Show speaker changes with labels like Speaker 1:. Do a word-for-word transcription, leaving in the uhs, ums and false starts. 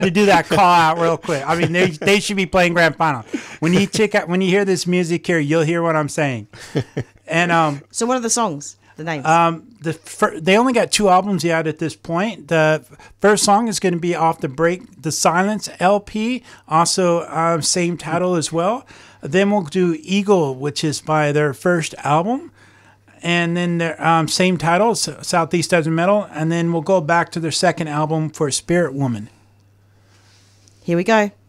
Speaker 1: to do that call out real quick. I mean, they they should be playing grand final. When you check out, when you hear this music here, you'll hear what I'm saying. And um,
Speaker 2: so what are the songs? The names?
Speaker 1: Um, the fir- they only got two albums out at this point. The first song is going to be off the Break the Silence L P, also um, same title as well. Then we'll do Eagle, which is by their first album. And then their um, same title, Southeast Desert Metal. And then we'll go back to their second album for Spirit Woman.
Speaker 2: Here we go.